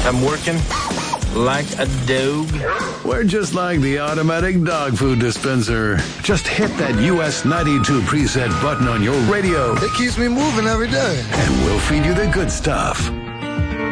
I'm working like a dog. We're just like the automatic dog food dispenser. Just hit that US 92 preset button on your radio. It keeps me moving every day. And we'll feed you the good stuff.